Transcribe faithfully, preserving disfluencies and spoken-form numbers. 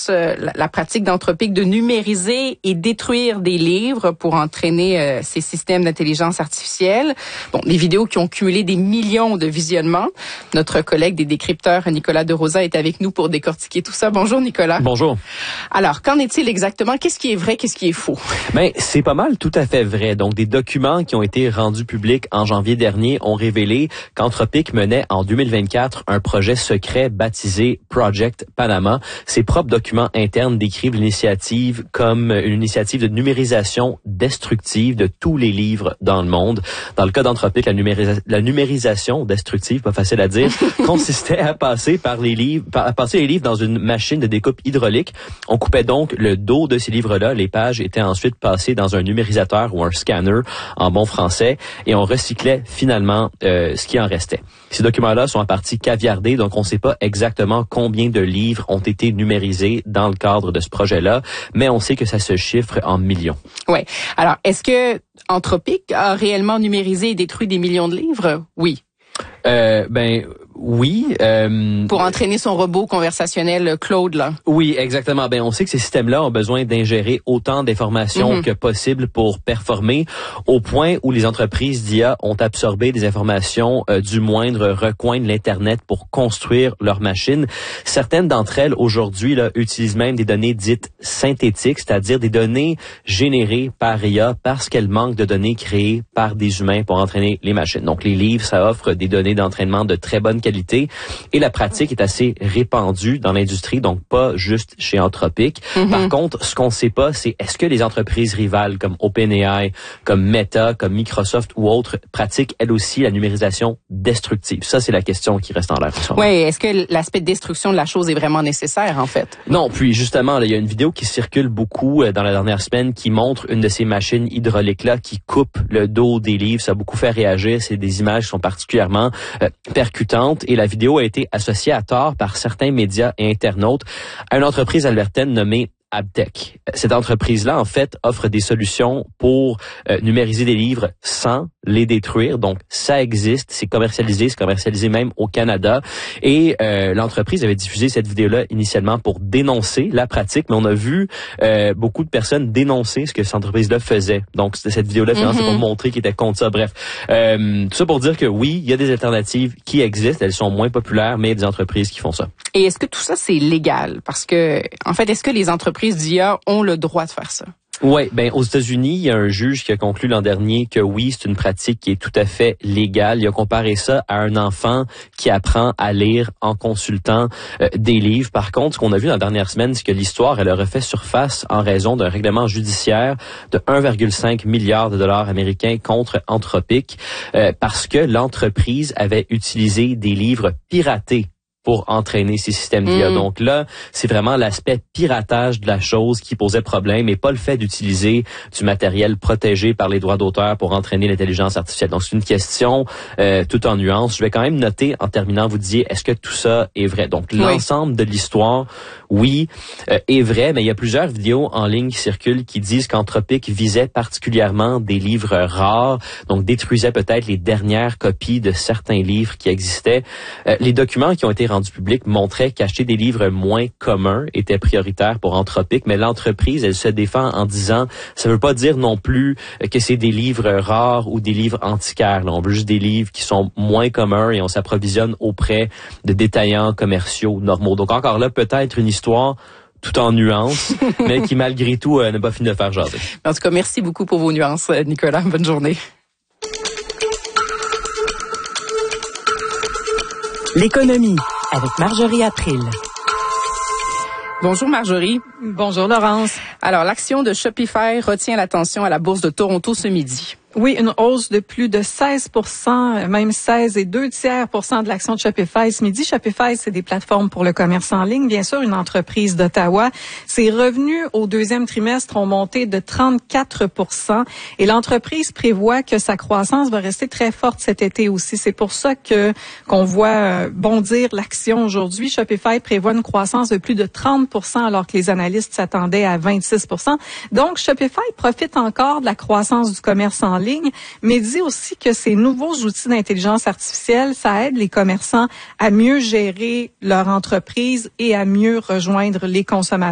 dénonce euh, la, la pratique d'Anthropic de numériser et détruire des livres pour entraîner euh, ces systèmes d'intelligence artificielle. Bon, des vidéos qui ont cumulé des millions de visionnements. Notre collègue des décrypteurs, Nicolas De Rosa, est avec nous pour décortiquer tout ça. Bonjour, Nicolas. Bonjour. Alors, qu'en est-il exactement? Qu'est-ce qui est vrai, qu'est-ce qui est faux? Ben, c'est pas mal tout à fait vrai. Donc, des documents qui ont été rendus publics en janvier dernier ont révélé qu'Anthropic menait en deux mille vingt-quatre un projet secret baptisé Project Panama. Ces propres documents internes décrivent l'initiative comme une initiative de numérisation destructive de tous les livres dans le monde. Dans le cas d'Anthropic, la, numérisa- la numérisation destructive, pas facile à dire, consistait à passer par les livres, à passer les livres dans une machine de découpe hydraulique. On coupait donc le dos de ces livres-là. Les pages étaient ensuite passées dans un numérisateur ou un scanner en bon français et on recyclait finalement euh, ce qui en restait. Ces documents-là sont en partie caviardés, donc on ne sait pas exactement combien de livres ont été numérisés dans le cadre de ce projet-là, mais on sait que ça se chiffre en millions. Oui. Alors, est-ce que Anthropic a réellement numérisé et détruit des millions de livres? Oui. Euh, ben oui. Euh, Pour entraîner son robot conversationnel Claude, là. Oui, exactement. Ben on sait que ces systèmes-là ont besoin d'ingérer autant d'informations mm-hmm. que possible pour performer, au point où les entreprises d'I A ont absorbé des informations euh, du moindre recoin de l'Internet pour construire leurs machines. Certaines d'entre elles, aujourd'hui, là, utilisent même des données dites synthétiques, c'est-à-dire des données générées par I A parce qu'elles manquent de données créées par des humains pour entraîner les machines. Donc, les livres, ça offre des données d'entraînement de très bonne qualité et la pratique est assez répandue dans l'industrie, donc pas juste chez Anthropic. Mm-hmm. Par contre, ce qu'on ne sait pas, c'est est-ce que les entreprises rivales comme OpenAI, comme Meta, comme Microsoft ou autres pratiquent elles aussi la numérisation destructive? Ça, c'est la question qui reste en l'air. Oui, est-ce que l'aspect de destruction de la chose est vraiment nécessaire, en fait? Non, puis justement, là, il y a une vidéo qui circule beaucoup euh, dans la dernière semaine qui montre une de ces machines hydrauliques-là qui coupe le dos des livres. Ça a beaucoup fait réagir. C'est des images qui sont particulièrement euh, percutantes et la vidéo a été associée à tort par certains médias et internautes à une entreprise albertaine nommée Abtech. Cette entreprise-là, en fait, offre des solutions pour euh, numériser des livres sans les détruire. Donc, ça existe, c'est commercialisé, c'est commercialisé même au Canada. Et euh, l'entreprise avait diffusé cette vidéo-là initialement pour dénoncer la pratique, mais on a vu euh, beaucoup de personnes dénoncer ce que cette entreprise-là faisait. Donc, cette vidéo-là, finalement, mm-hmm. c'est pour montrer qu'ils étaient contre ça. Bref, euh, tout ça pour dire que oui, il y a des alternatives qui existent. Elles sont moins populaires, mais il y a des entreprises qui font ça. Et est-ce que tout ça, c'est légal? Parce que, en fait, est-ce que les entreprises d'I A ont le droit de faire ça? Oui, ben aux États-Unis, il y a un juge qui a conclu l'an dernier que oui, c'est une pratique qui est tout à fait légale. Il a comparé ça à un enfant qui apprend à lire en consultant euh, des livres. Par contre, ce qu'on a vu dans la dernière semaine, c'est que l'histoire, elle a refait surface en raison d'un règlement judiciaire de un virgule cinq milliard de dollars américains contre Anthropic euh, parce que l'entreprise avait utilisé des livres piratés pour entraîner ces systèmes d'I A. Mm. Donc là, c'est vraiment l'aspect piratage de la chose qui posait problème et pas le fait d'utiliser du matériel protégé par les droits d'auteur pour entraîner l'intelligence artificielle. Donc c'est une question euh, tout en nuances. Je vais quand même noter en terminant, vous disiez, est-ce que tout ça est vrai? Donc oui. L'ensemble de l'histoire, oui, euh, est vrai, mais il y a plusieurs vidéos en ligne qui circulent qui disent qu'Anthropic visait particulièrement des livres rares, donc détruisait peut-être les dernières copies de certains livres qui existaient. Euh, les documents qui ont été rendu public montrait qu'acheter des livres moins communs était prioritaire pour Anthropic, mais l'entreprise, elle se défend en disant, ça veut pas dire non plus que c'est des livres rares ou des livres antiquaires. Là, on veut juste des livres qui sont moins communs et on s'approvisionne auprès de détaillants commerciaux normaux. Donc encore là, peut-être une histoire tout en nuances, mais qui malgré tout euh, n'a pas fini de faire jaser. En tout cas, merci beaucoup pour vos nuances, Nicolas. Bonne journée. L'économie avec Marjorie April. Bonjour Marjorie. Bonjour Laurence. Alors, l'action de Shopify retient l'attention à la bourse de Toronto ce midi. Oui, une hausse de plus de seize pour cent, même seize et deux tiers pour cent de l'action de Shopify ce midi. Shopify, c'est des plateformes pour le commerce en ligne, bien sûr, une entreprise d'Ottawa. Ses revenus au deuxième trimestre ont monté de trente-quatre pour cent et l'entreprise prévoit que sa croissance va rester très forte cet été aussi. C'est pour ça que qu'on voit bondir l'action aujourd'hui. Shopify prévoit une croissance de plus de trente pour cent alors que les analystes s'attendaient à vingt-six pour cent. Donc, Shopify profite encore de la croissance du commerce en ligne. ligne, mais dit aussi que ces nouveaux outils d'intelligence artificielle, ça aide les commerçants à mieux gérer leur entreprise et à mieux rejoindre les consommateurs.